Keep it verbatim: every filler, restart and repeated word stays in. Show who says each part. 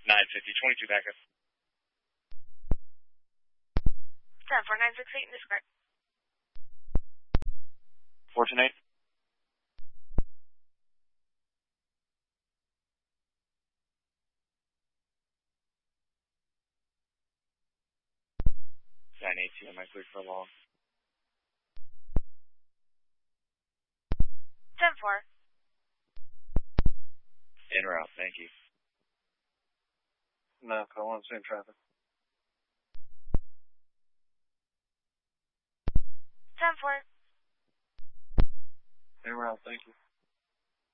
Speaker 1: nine fifty, twenty-two backup.
Speaker 2: ten four nine six eight, discard.
Speaker 1: Fortune eight. nine eighteen, am I cleared for long?
Speaker 2: ten four.
Speaker 1: En route, thank you.
Speaker 3: No, call on same traffic.
Speaker 2: ten four.
Speaker 3: En route, thank you.